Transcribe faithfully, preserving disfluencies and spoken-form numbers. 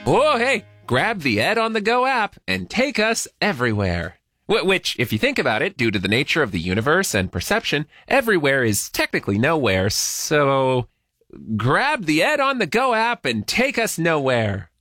Oh, hey, grab the Ed on the Go app and take us everywhere. Wh- Which, if you think about it, due to the nature of the universe and perception, everywhere is technically nowhere, so grab the Ed on the Go app and take us nowhere.